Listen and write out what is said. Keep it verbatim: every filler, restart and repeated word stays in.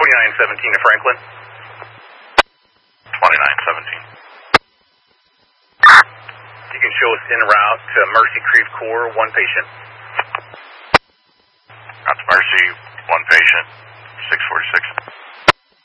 twenty-nine seventeen to Franklin. twenty-nine seventeen. You can show us en route to Mercy Creve Coeur, one patient. That's Mercy, one patient, six forty-six.